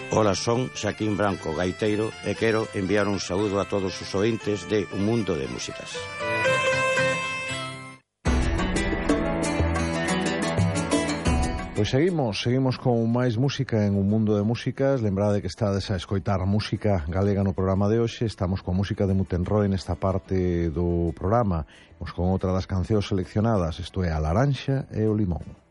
Ola, son Xaquín Branco, gaiteiro, e quero enviar un saúdo a todos os ointes de Un Mundo de Músicas. Pois seguimos con máis música en Un Mundo de Músicas. Lembrade que estades a escoitar música galega no programa de hoxe. Estamos con música de Mutenroe nesta parte do programa. Imos con outra das cancións seleccionadas. Isto é A Laranxa e o Limón.